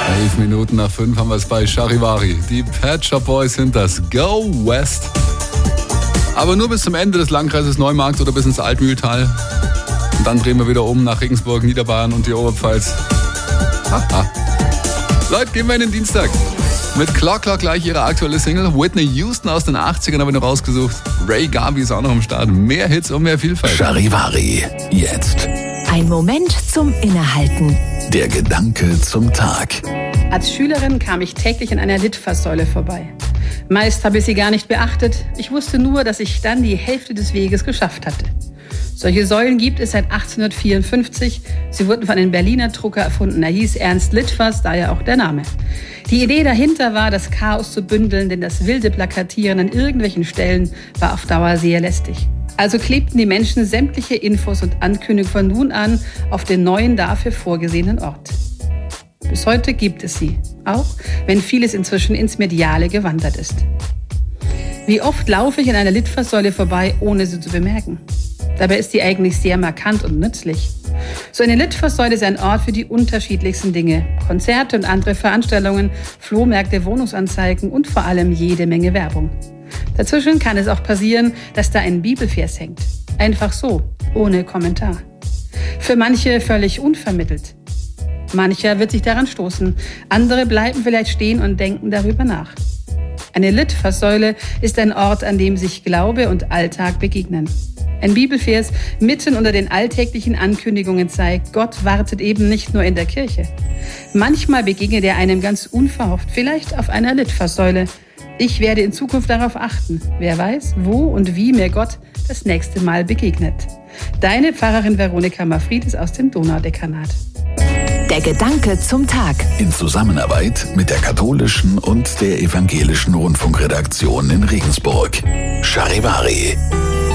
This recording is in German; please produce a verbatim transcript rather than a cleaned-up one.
Elf Minuten nach fünf haben wir es bei Charivari. Die Pet Shop Boys sind das Go West. Aber nur bis zum Ende des Landkreises Neumarkt oder bis ins Altmühltal. Und dann drehen wir wieder um nach Regensburg, Niederbayern und die Oberpfalz. Haha. Leute, gehen wir in den Dienstag. Mit Clock Clock gleich ihre aktuelle Single. Whitney Houston aus den achtzigern habe ich noch rausgesucht. Ray Garvey ist auch noch am Start. Mehr Hits und mehr Vielfalt. Charivari, jetzt. Ein Moment zum Innehalten. Der Gedanke zum Tag. Als Schülerin kam ich täglich an einer Litfaßsäule vorbei. Meist habe ich sie gar nicht beachtet. Ich wusste nur, dass ich dann die Hälfte des Weges geschafft hatte. Solche Säulen gibt es seit achtzehnhundertvierundfünfzig. Sie wurden von einem Berliner Drucker erfunden. Er hieß Ernst Litfaß, daher auch der Name. Die Idee dahinter war, das Chaos zu bündeln, denn das wilde Plakatieren an irgendwelchen Stellen war auf Dauer sehr lästig. Also klebten die Menschen sämtliche Infos und Ankündigungen von nun an auf den neuen dafür vorgesehenen Ort. Bis heute gibt es sie, auch wenn vieles inzwischen ins Mediale gewandert ist. Wie oft laufe ich an einer Litfaßsäule vorbei, ohne sie zu bemerken? Dabei ist sie eigentlich sehr markant und nützlich. So eine Litfaßsäule ist ein Ort für die unterschiedlichsten Dinge. Konzerte und andere Veranstaltungen, Flohmärkte, Wohnungsanzeigen und vor allem jede Menge Werbung. Dazwischen kann es auch passieren, dass da ein Bibelvers hängt. Einfach so, ohne Kommentar. Für manche völlig unvermittelt. Mancher wird sich daran stoßen. Andere bleiben vielleicht stehen und denken darüber nach. Eine Litfaßsäule ist ein Ort, an dem sich Glaube und Alltag begegnen. Ein Bibelvers mitten unter den alltäglichen Ankündigungen zeigt, Gott wartet eben nicht nur in der Kirche. Manchmal begegnet er einem ganz unverhofft, vielleicht auf einer Litfaßsäule. Ich werde in Zukunft darauf achten. Wer weiß, wo und wie mir Gott das nächste Mal begegnet. Deine Pfarrerin Veronika Mafridis aus dem Donaudekanat. Der Gedanke zum Tag. In Zusammenarbeit mit der katholischen und der evangelischen Rundfunkredaktion in Regensburg. Charivari.